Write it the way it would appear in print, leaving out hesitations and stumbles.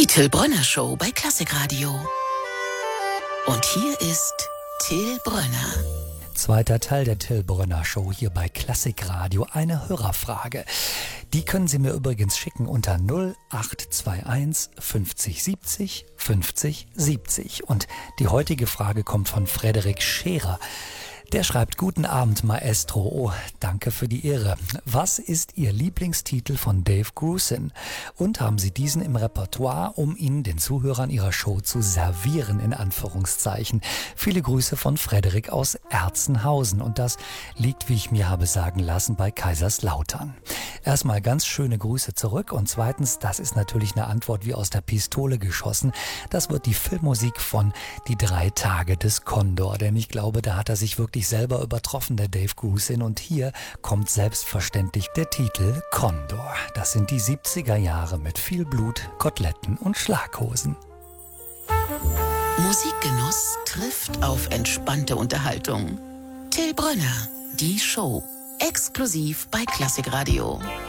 Till Brönner Show bei Klassikradio. Und hier ist Till Brönner. Zweiter Teil der Till Brönner Show hier bei Klassikradio. Eine Hörerfrage. Die können Sie mir übrigens schicken unter 0821 50 70 50 70. Und die heutige Frage kommt von Frederik Scherer. Der schreibt: Guten Abend, Maestro. Oh, danke für die Ehre. Was ist Ihr Lieblingstitel von Dave Grusin? Und haben Sie diesen im Repertoire, um ihn den Zuhörern Ihrer Show zu servieren, in Anführungszeichen? Viele Grüße von Frederik aus Erzenhausen. Und das liegt, wie ich mir habe sagen lassen, bei Kaiserslautern. Erstmal ganz schöne Grüße zurück. Und zweitens, das ist natürlich eine Antwort wie aus der Pistole geschossen. Das wird die Filmmusik von Die 3 Tage des Kondor. Denn ich glaube, da hat er sich wirklich selber übertroffen, der Dave Grusin. Und hier kommt selbstverständlich der Titel Kondor. Das sind die 70er Jahre mit viel Blut, Koteletten und Schlaghosen. Musikgenuss trifft auf entspannte Unterhaltung. Till Brönner, die Show. Exklusiv bei Klassikradio.